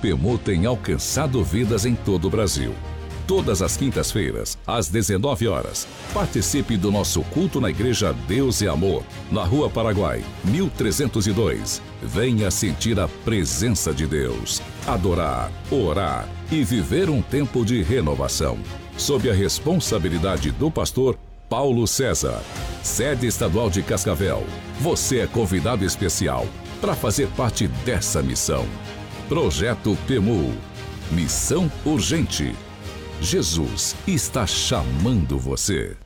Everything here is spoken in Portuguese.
PEMU tem alcançado vidas em todo o Brasil. Todas as quintas-feiras, às 19 horas, participe do nosso culto na Igreja Deus e Amor, na Rua Paraguai, 1302. Venha sentir a presença de Deus, adorar, orar e viver um tempo de renovação. Sob a responsabilidade do pastor Paulo César, sede estadual de Cascavel. Você é convidado especial para fazer parte dessa missão. Projeto PEMU. Missão urgente. Jesus está chamando você.